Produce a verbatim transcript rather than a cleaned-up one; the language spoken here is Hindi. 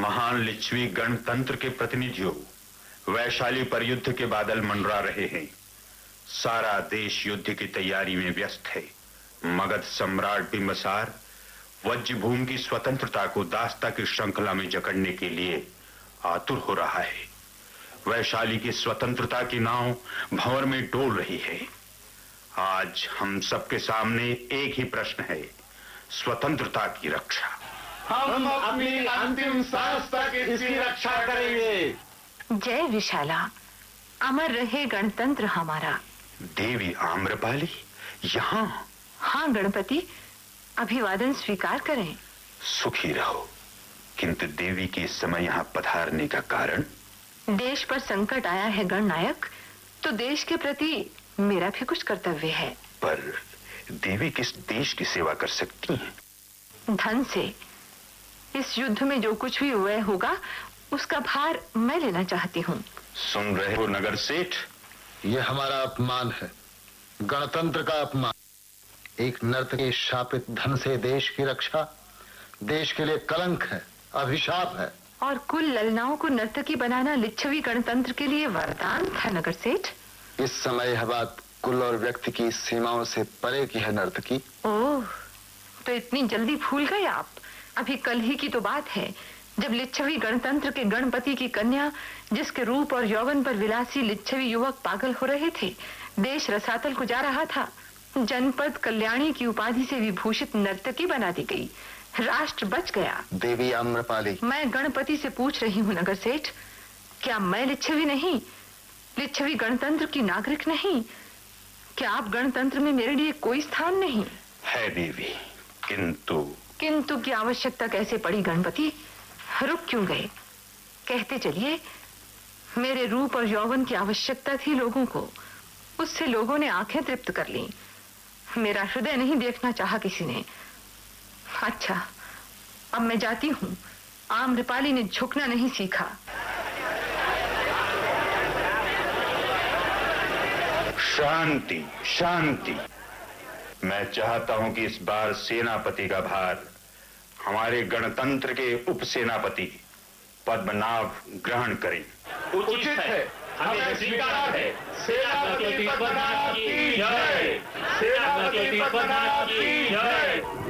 महान लिच्छवी गणतंत्र के प्रतिनिधियों, वैशाली पर युद्ध के बादल मंडरा रहे हैं। सारा देश युद्ध की तैयारी में व्यस्त है। मगध सम्राट बिंबिसार वज्रभूमि की स्वतंत्रता को दास्ता की श्रृंखला में जकड़ने के लिए आतुर हो रहा है। वैशाली की स्वतंत्रता की नाव भंवर में डोल रही है। आज हम सबके सामने एक ही प्रश्न है, स्वतंत्रता की रक्षा। हम अपनी अंतिम सांस तक इसकी रक्षा करेंगे। जय विशाला, अमर रहे गणतंत्र हमारा। देवी आम्रपाली यहाँ? हाँ गणपति, अभिवादन स्वीकार करें। सुखी रहो। किंतु देवी के इस समय यहाँ पधारने का कारण? देश पर संकट आया है गणनायक, तो देश के प्रति मेरा भी कुछ कर्तव्य है। पर देवी किस देश की सेवा कर सकती हैं? धन से। इस युद्ध में जो कुछ भी व्यय होगा उसका भार मैं लेना चाहती हूँ। सुन रहे हो नगर सेठ? यह हमारा अपमान है, गणतंत्र का अपमान। एक नर्तक के शापित धन से देश की रक्षा देश के लिए कलंक है, अभिशाप है। और कुल ललनाओं को नर्तकी बनाना लिच्छवी गणतंत्र के लिए वरदान था नगर सेठ। इस समय यह बात कुल और व्यक्ति की सीमाओं से परे की है नर्तकी। ओह, तो इतनी जल्दी भूल गए आप? अभी कल ही की तो बात है जब लिच्छवी गणतंत्र के गणपति की कन्या, जिसके रूप और यौवन पर विलासी लिच्छवी युवक पागल हो रहे थे, देश रसातल को जा रहा था, जनपद कल्याणी की उपाधि से विभूषित नर्तकी बना दी गई। राष्ट्र बच गया। देवी आम्रपाली, मैं गणपति से पूछ रही हूँ नगर सेठ, क्या मैं लिच्छवी नहीं, लिच्छवी गणतंत्र की नागरिक नहीं? क्या आप गणतंत्र में मेरे लिए कोई स्थान नहीं? है देवी, किंतु किंतु की आवश्यकता कैसे पड़ी गणपति? रुक क्यों गए? कहते चलिए। मेरे रूप और यौवन की आवश्यकता थी लोगों को, उससे लोगों ने आंखें तृप्त कर ली। मेरा हृदय नहीं देखना चाहा किसी ने। अच्छा, अब मैं जाती हूँ। आम्रपाली ने झुकना नहीं सीखा। शांति, शांति। मैं चाहता हूं कि इस बार सेनापति का भार हमारे गणतंत्र के उपसेनापति पद्मनाभ ग्रहण करें। उचित है, हमें स्वीकार है। सेनापति पद्मनाभ की जय, सेनापति पद्मनाभ की जय।